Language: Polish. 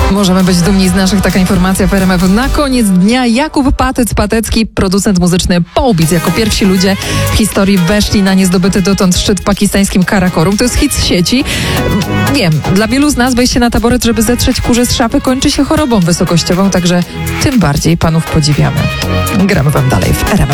Możemy być dumni z naszych. Taka informacja w RMF. Na koniec dnia Jakub Patecki, producent muzyczny Połbic. Jako pierwsi ludzie w historii weszli na niezdobyty dotąd szczyt w pakistańskim Karakorum. To jest hit z sieci. Wiem, dla wielu z nas wejście na taboret, żeby zetrzeć kurze z szafy, kończy się chorobą wysokościową, także tym bardziej panów podziwiamy. Gramy wam dalej w RMF.